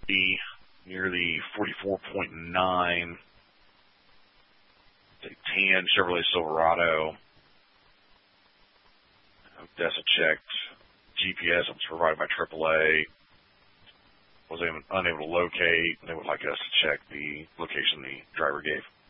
near the 44.9, the tan Chevrolet Silverado. Odessa checked GPS that was provided by AAA. Was unable to locate. They would like us to check the location the driver gave.